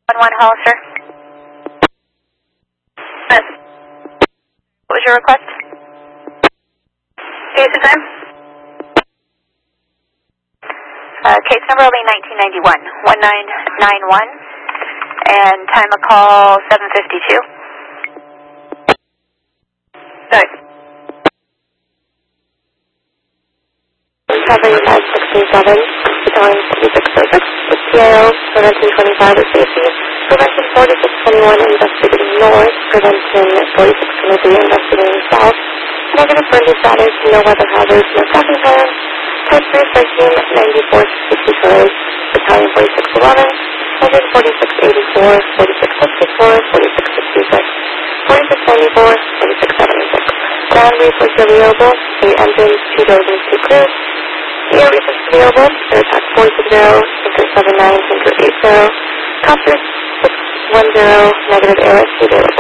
1 Hollister. Yes. What was your request? Case time? Case number will be 1991, 1991, and time of call 7:52. Sorry. Covering 5637, calling 5606, with PIO, prevention 25 at safety, prevention 4621, investigating north, prevention 4623, investigating south, negative further status, no weather hazards, no traffic plans, type 3 strike team 9463, battalion 4611, 14684, 4664, 4666, 4694, 4676. Ground resources available, 8 engines, 2 doors and 2 crews. Air resources available, air attack 460, Center 79, Center 80, Copter 610, negative air rescue available.